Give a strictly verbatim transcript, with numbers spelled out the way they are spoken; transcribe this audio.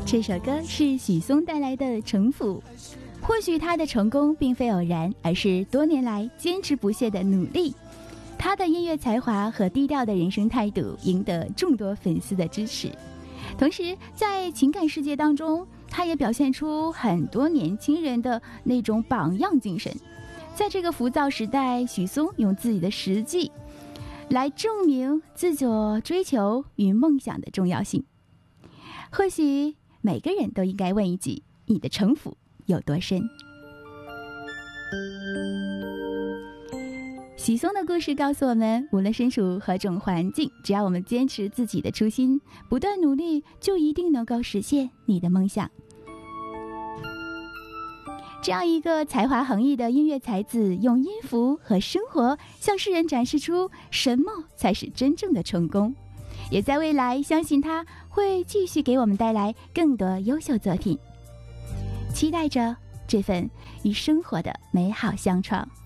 这首歌是许嵩带来的《城府》，或许他的成功并非偶然，而是多年来坚持不懈的努力。他的音乐才华和低调的人生态度赢得众多粉丝的支持，同时在情感世界当中，他也表现出很多年轻人的那种榜样精神。在这个浮躁时代，许嵩用自己的实际来证明自我追求与梦想的重要性。或许每个人都应该问一句，你的城府有多深？许嵩的故事告诉我们，无论身处何种环境，只要我们坚持自己的初心，不断努力，就一定能够实现你的梦想。这样一个才华横溢的音乐才子，用音符和生活向世人展示出什么才是真正的成功，也在未来相信他会继续给我们带来更多优秀作品，期待着这份与生活的美好相创。